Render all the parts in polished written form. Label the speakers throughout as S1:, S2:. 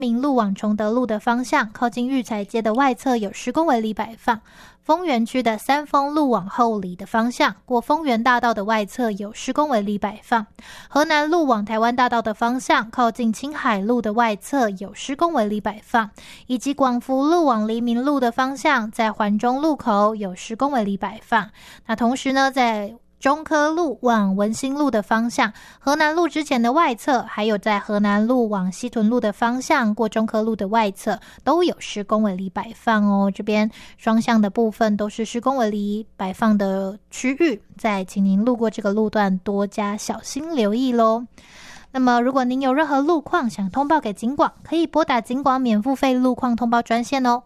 S1: 民路往崇德路的方向，靠近育才街的外侧有施工围篱摆放。丰原区的三丰路往后里的方向，过丰原大道的外侧有施工围篱摆放。河南路往台湾大道的方向，靠近青海路的外侧有施工围篱摆放，以及广福路往黎明路的方向，在环中路口有施工围篱摆放。那同时呢，在中科路往文心路的方向，河南路之前的外侧，还有在河南路往西屯路的方向，过中科路的外侧都有施工围篱摆放哦。这边双向的部分都是施工围篱摆放的区域，再请您路过这个路段多加小心留意咯。那么如果您有任何路况想通报给警广，可以拨打警广免付费路况通报专线哦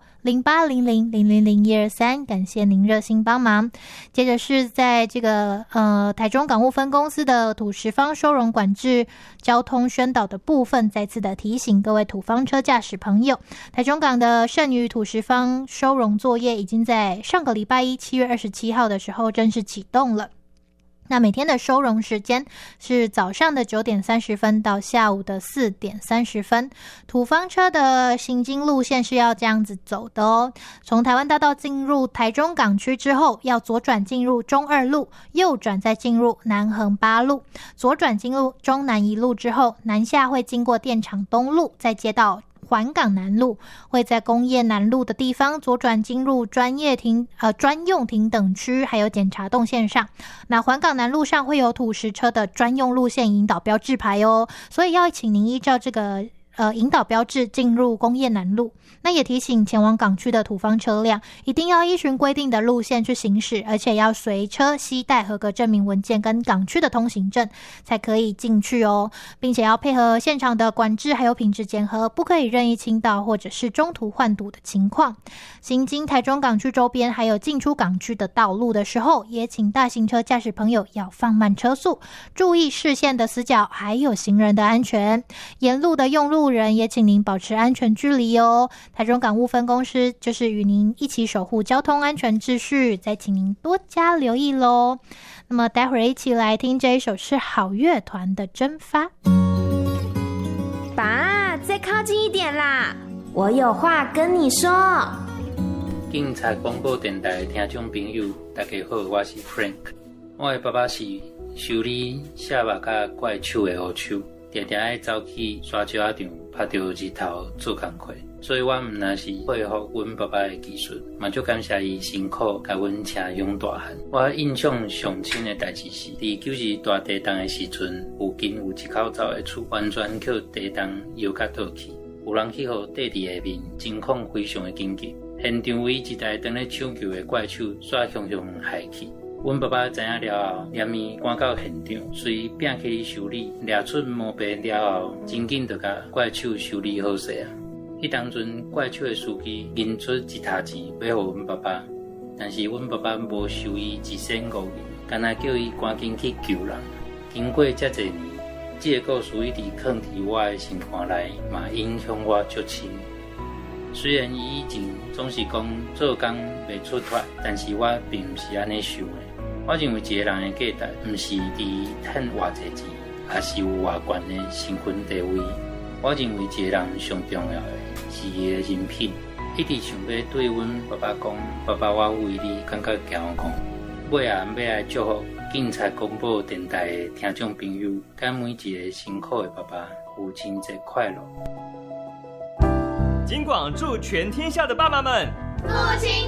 S1: ，0800000123，感谢您热心帮忙。接着是在这个台中港务分公司的土石方收容管制交通宣导的部分，再次的提醒各位土方车驾驶朋友，台中港的剩余土石方收容作业已经在上个礼拜一7月27号的时候正式启动了。那每天的收容时间是早上的9点30分到下午的4点30分。土方车的行经路线是要这样子走的哦。从台湾大道进入台中港区之后，要左转进入中二路，右转再进入南横8路，左转进入中南1路之后，南下会经过电厂东路，再接到环港南路，会在工业南路的地方左转进入专用停等区，还有检查动线上。那环港南路上会有土石车的专用路线引导标志牌哦，所以要请您依照这个引导标志进入工业南路。那也提醒前往港区的土方车辆一定要依循规定的路线去行驶，而且要随车携带合格证明文件跟港区的通行证才可以进去哦，并且要配合现场的管制还有品质检核，不可以任意倾倒或者是中途换堵的情况。行经台中港区周边还有进出港区的道路的时候，也请大型车驾驶朋友要放慢车速，注意视线的死角还有行人的安全。沿路的用路人也请您保持安全距离哦。台中港务分公司就是与您一起守护交通安全秩序，再请您多加留意咯。那么待会儿一起来听这一首是好乐团的蒸发。
S2: 爸，再靠近一点啦，我有话跟你说。
S3: 警察广播电台的听众朋友大家好，我是 Frank。 我的爸爸是修理卸肉甲怪手的好手，常常爱走去沙石场拍到日头做工课，所以我毋但是佩服阮爸爸的技术，嘛足感谢伊辛苦甲阮车养大汉。我印象上深的代志是，伫90大地震的时阵，附近有一口走的厝，完全靠地震摇甲倒去，有人去互地伫下面，情况非常的紧急。现场为一台当咧抢救的怪手煞熊熊害去。阮爸爸知影了后，连伊赶到现场，随拼起修理，掠出毛病了后，真紧就甲怪手修理好势啊！迄当阵怪手的司机认出一沓钱要互阮爸爸，但是阮爸爸无收伊1仙5银，干那叫伊赶紧去救人。经过遮侪年，这个故事一直藏伫我的心肝内，嘛影响我足深。虽然伊以前总是讲做工袂出脱，但是我并毋是安尼想的。我认为一个人的价值，毋是伫趁偌济钱，也是有偌悬的身份地位。我认为一个人上重要的是伊的人品。一直想要对阮爸爸讲，爸爸，我为你感觉骄傲。尾下要来祝福警察广播电台的听众朋友，甲每一个辛苦的爸爸父亲节快乐。
S4: 警广祝全天下的爸爸们父亲